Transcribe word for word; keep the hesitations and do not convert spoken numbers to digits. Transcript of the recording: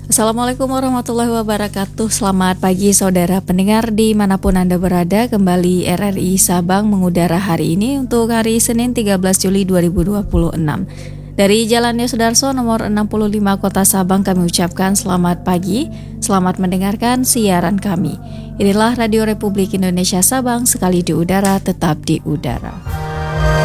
Assalamualaikum warahmatullahi wabarakatuh. Selamat pagi saudara pendengar dimanapun Anda berada. Kembali R R I Sabang mengudara hari ini untuk hari Senin tiga belas Juli dua ribu dua puluh enam. Dari Jalan Yosudarso nomor enam puluh lima Kota Sabang kami ucapkan selamat pagi. Selamat mendengarkan siaran kami. Inilah Radio Republik Indonesia Sabang, sekali di udara tetap di udara.